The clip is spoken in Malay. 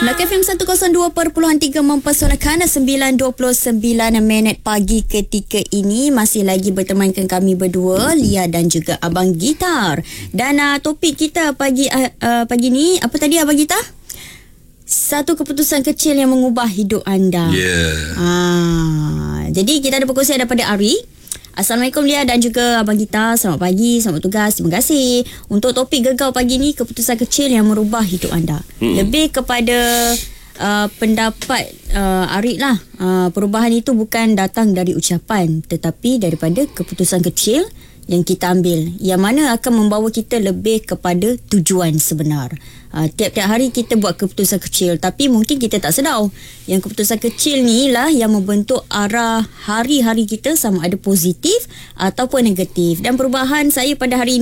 Melaka FM 102.3 mempersonakkan 9:29 pagi ketika ini. Masih lagi bertemankan kami berdua, Lia dan juga Abang Gitar. Dan topik kita pagi ni, apa tadi Abang Gitar? Satu keputusan kecil yang mengubah hidup anda. Jadi kita ada perkongsian daripada Ari. Assalamualaikum Lia dan juga Abang Gitar. Selamat pagi, selamat tugas. Terima kasih. Untuk topik Gegar pagi ni, keputusan kecil yang merubah hidup anda. Lebih kepada pendapat Arik lah. Perubahan itu bukan datang dari ucapan, tetapi daripada keputusan kecil yang kita ambil, yang mana akan membawa kita lebih kepada tujuan sebenar. Tiap-tiap hari kita buat keputusan kecil, tapi mungkin kita tak sedar yang keputusan kecil ni lah yang membentuk arah hari-hari kita, sama ada positif ataupun negatif. Dan perubahan saya pada hari ini